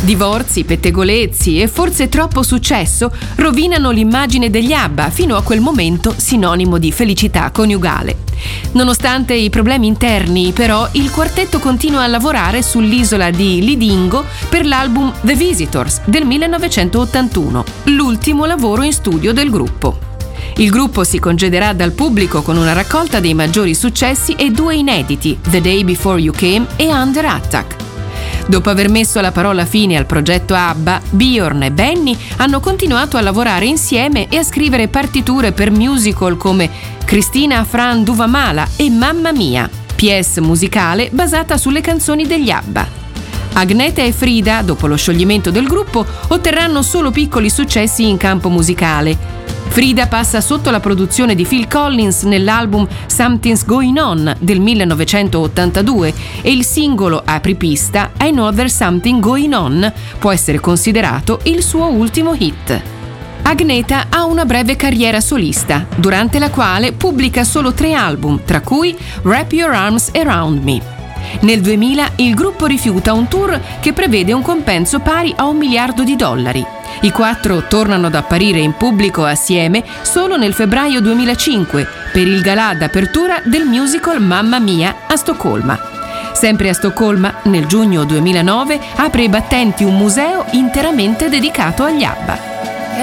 Divorzi, pettegolezzi e forse troppo successo rovinano l'immagine degli ABBA, fino a quel momento sinonimo di felicità coniugale. Nonostante i problemi interni, però, il quartetto continua a lavorare sull'isola di Lidingo per l'album The Visitors del 1981, l'ultimo lavoro in studio del gruppo. Il gruppo si congederà dal pubblico con una raccolta dei maggiori successi e 2 inediti, The Day Before You Came e Under Attack. Dopo aver messo la parola fine al progetto ABBA, Björn e Benny hanno continuato a lavorare insieme e a scrivere partiture per musical come Kristina Fran Duvamala e Mamma Mia, pièce musicale basata sulle canzoni degli ABBA. Agneta e Frida, dopo lo scioglimento del gruppo, otterranno solo piccoli successi in campo musicale. Frida passa sotto la produzione di Phil Collins nell'album Something's Going On del 1982 e il singolo apripista I Know There's Something Going On può essere considerato il suo ultimo hit. Agneta ha una breve carriera solista, durante la quale pubblica solo 3 album, tra cui Wrap Your Arms Around Me. Nel 2000 il gruppo rifiuta un tour che prevede un compenso pari a $1 miliardo. I 4 tornano ad apparire in pubblico assieme solo nel febbraio 2005 per il galà d'apertura del musical Mamma Mia a Stoccolma. Sempre a Stoccolma, nel giugno 2009, apre i battenti un museo interamente dedicato agli ABBA.